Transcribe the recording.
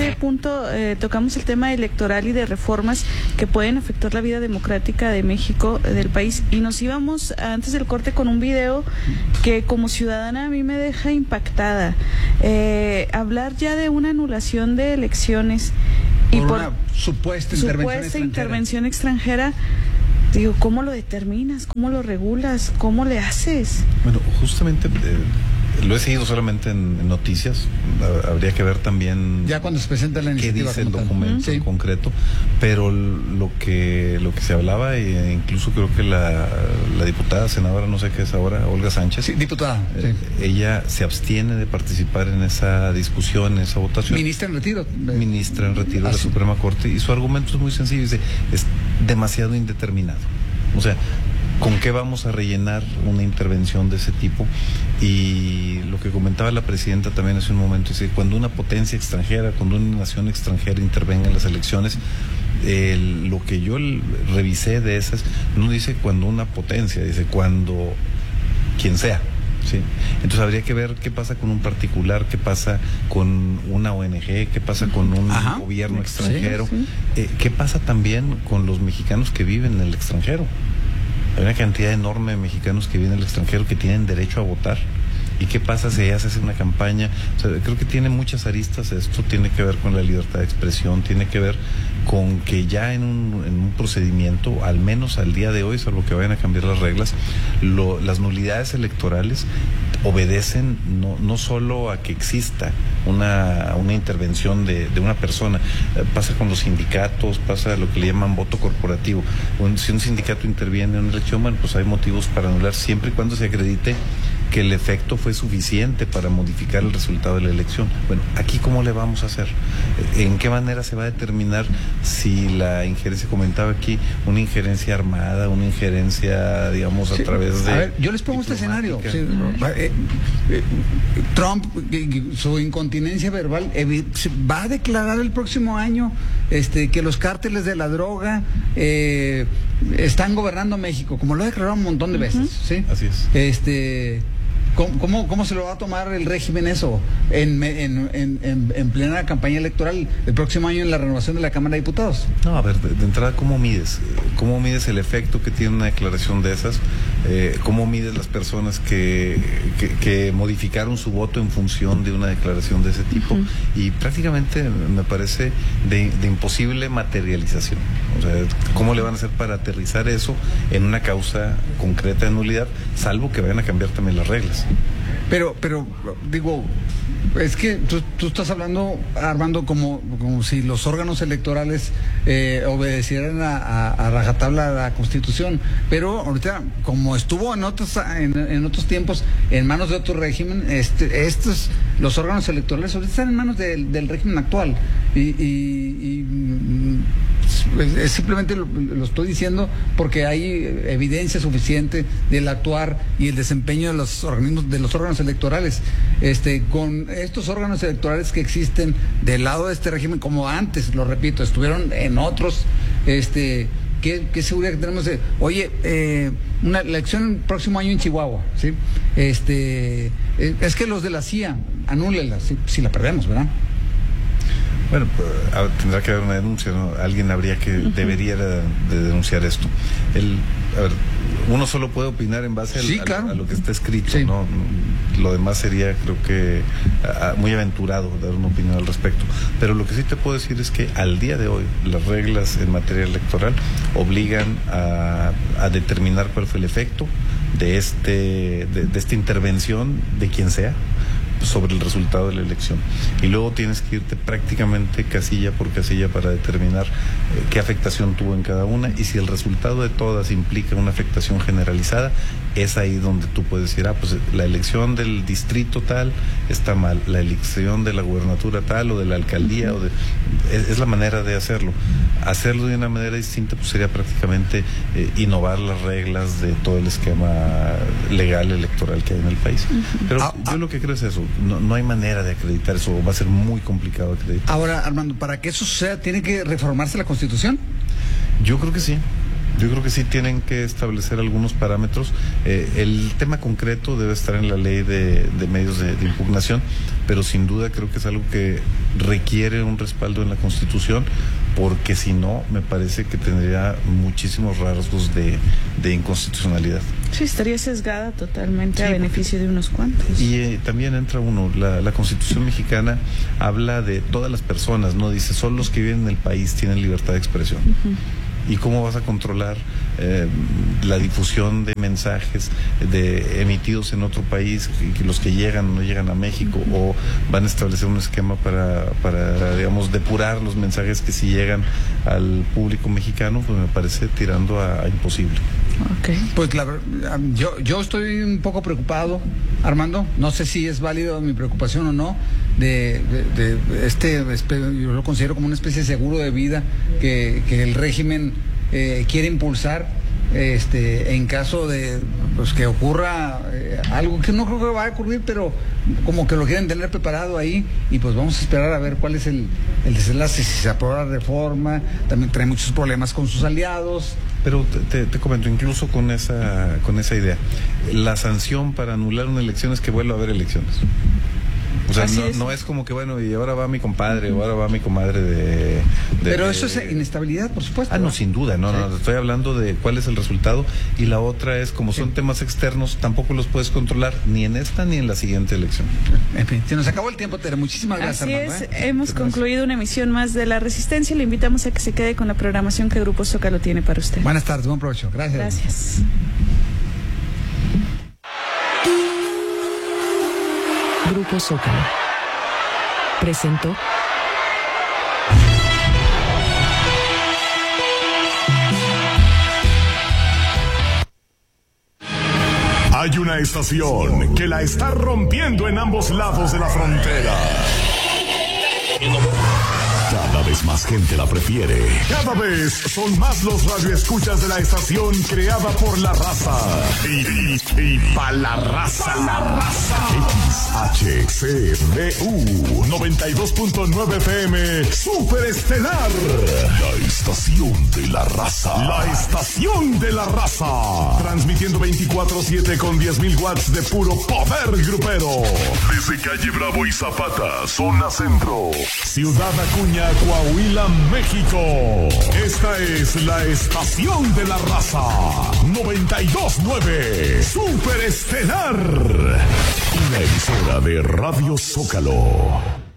este punto tocamos el tema electoral y de reformas que pueden afectar la vida democrática de México, del país, y nos íbamos antes del corte con un video que como ciudadana a mí me deja impactada. Hablar ya de una anulación de elecciones y por una supuesta intervención extranjera. Digo, ¿cómo lo determinas? ¿Cómo lo regulas? ¿Cómo le haces? Bueno, justamente lo he seguido solamente en noticias. Habría que ver también ya cuando se presenta la iniciativa, qué dice el documento en concreto, pero lo que se hablaba, e incluso creo que la diputada senadora, no sé qué es ahora, Olga Sánchez, sí, diputada, ella se abstiene de participar en esa discusión, en esa votación. Ministra en retiro De la Suprema Corte, y su argumento es muy sencillo, dice, es demasiado indeterminado. O sea, ¿con qué vamos a rellenar una intervención de ese tipo? Y lo que comentaba la presidenta también hace un momento, es que cuando una potencia extranjera, cuando una nación extranjera intervenga en las elecciones, lo que yo revisé de esas, no dice cuando una potencia, dice cuando quien sea. Sí. Entonces habría que ver qué pasa con un particular, qué pasa con una ONG, qué pasa con un gobierno extranjero, qué pasa también con los mexicanos que viven en el extranjero. Hay una cantidad enorme de mexicanos que viven en el extranjero que tienen derecho a votar. ¿Y qué pasa si ya se hace una campaña? O sea, creo que tiene muchas aristas esto, tiene que ver con la libertad de expresión, tiene que ver con que ya en un procedimiento, al menos al día de hoy, salvo que vayan a cambiar las reglas, las nulidades electorales obedecen no solo a que exista una intervención de una persona, pasa con los sindicatos, pasa lo que le llaman voto corporativo. Si un sindicato interviene en una elección, bueno, pues hay motivos para anular siempre y cuando se acredite que el efecto fue suficiente para modificar el resultado de la elección. Bueno, aquí ¿cómo le vamos a hacer? ¿En qué manera se va a determinar si la injerencia, comentaba aquí, una injerencia armada, una injerencia, digamos, a través de... A ver, yo les pongo este escenario. Sí, Trump, su incontinencia verbal, va a declarar el próximo año que los cárteles de la droga están gobernando México, como lo ha declarado un montón de veces. ¿Sí? Así es. ¿Cómo se lo va a tomar el régimen eso en plena campaña electoral el próximo año en la renovación de la Cámara de Diputados? No, a ver, de entrada, ¿cómo mides? ¿Cómo mides el efecto que tiene una declaración de esas? ¿Cómo mides las personas que modificaron su voto en función de una declaración de ese tipo? Y prácticamente me parece de imposible materialización. O sea, ¿cómo le van a hacer para aterrizar eso en una causa concreta de nulidad, salvo que vayan a cambiar también las reglas? Pero digo, es que tú estás hablando, Armando, como si los órganos electorales obedecieran a rajatabla a la Constitución, pero ahorita, como estuvo en otros tiempos en manos de otro régimen, los órganos electorales ahorita están en manos del régimen actual y simplemente lo estoy diciendo porque hay evidencia suficiente del actuar y el desempeño de los órganos electorales. Con estos órganos electorales que existen del lado de este régimen, como antes, lo repito, estuvieron en otros, ¿qué seguridad que tenemos de, una elección el próximo año en Chihuahua, ¿sí? Es que los de la CIA, anúlenla, si la perdemos, ¿verdad? Bueno, tendrá que haber una denuncia, ¿no? Alguien debería de denunciar esto. Uno solo puede opinar en base a lo que está escrito, ¿no? Lo demás sería, creo que, muy aventurado dar una opinión al respecto. Pero lo que sí te puedo decir es que al día de hoy las reglas en materia electoral obligan a determinar cuál fue el efecto de esta intervención de quien sea sobre el resultado de la elección, y luego tienes que irte prácticamente casilla por casilla para determinar qué afectación tuvo en cada una, y si el resultado de todas implica una afectación generalizada, es ahí donde tú puedes decir, pues la elección del distrito tal está mal, la elección de la gubernatura tal o de la alcaldía, es la manera de hacerlo. Hacerlo de una manera distinta pues sería prácticamente innovar las reglas de todo el esquema legal electoral que hay en el país. Pero yo lo que creo es eso. No hay manera de acreditar eso, va a ser muy complicado acreditar. Ahora, Armando, para que eso suceda, ¿tiene que reformarse la Constitución? Yo creo que sí. Yo creo que sí tienen que establecer algunos parámetros. El tema concreto debe estar en la ley de medios de impugnación, pero sin duda creo que es algo que requiere un respaldo en la Constitución, porque si no, me parece que tendría muchísimos rasgos de inconstitucionalidad. Sí, estaría sesgada totalmente a beneficio de unos cuantos. Y también entra la Constitución mexicana habla de todas las personas, no dice solo los que viven en el país tienen libertad de expresión. ¿Y cómo vas a controlar la difusión de mensajes emitidos en otro país, que los que llegan o no llegan a México, o van a establecer un esquema para digamos, depurar los mensajes que sí llegan al público mexicano? Pues me parece tirando a imposible. Okay. Pues yo estoy un poco preocupado, Armando, no sé si es válido mi preocupación o no, yo lo considero como una especie de seguro de vida que el régimen quiere impulsar en caso de pues que ocurra algo que no creo que va a ocurrir, pero como que lo quieren tener preparado ahí, y pues vamos a esperar a ver cuál es el desenlace, si se aprueba la reforma. También trae muchos problemas con sus aliados. Pero te comento, incluso con esa idea, la sanción para anular una elección es que vuelva a haber elecciones. O sea, no es como que, bueno, y ahora va mi compadre, o ahora va mi comadre Pero eso es inestabilidad, por supuesto. No, sin duda, no, estoy hablando de cuál es el resultado, y la otra es, como son temas externos, tampoco los puedes controlar, ni en esta ni en la siguiente elección. En fin, se nos acabó el tiempo, Tere, muchísimas gracias, Así Armando, es, hemos concluido una emisión más de La Resistencia, le invitamos a que se quede con la programación que Grupo Zócalo tiene para usted. Buenas tardes, buen provecho, gracias. Gracias. Grupo Zócalo presentó Hay una estación que la está rompiendo en ambos lados de la frontera. Cada vez más gente la prefiere. Cada vez son más los radioescuchas de la estación creada por la raza. Y pa' la raza. XHCBU 92.9 FM Superestelar. La estación de la raza. La estación de la raza. Transmitiendo 24/7 con 10,000 watts de puro poder grupero. Desde calle Bravo y Zapata, zona centro. Ciudad Acuña, Coahuila, México. Esta es la estación de la raza. 92.9 Superestelar. Una emisora de Radio Zócalo.